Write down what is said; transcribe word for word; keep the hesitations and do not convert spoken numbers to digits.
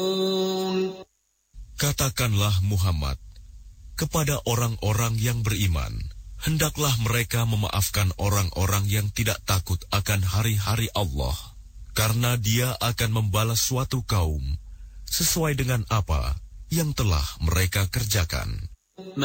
Katakanlah Muhammad kepada orang-orang yang beriman, hendaklah mereka memaafkan orang-orang yang tidak takut akan hari-hari Allah, karena Dia akan membalas suatu kaum sesuai dengan apa yang telah mereka kerjakan.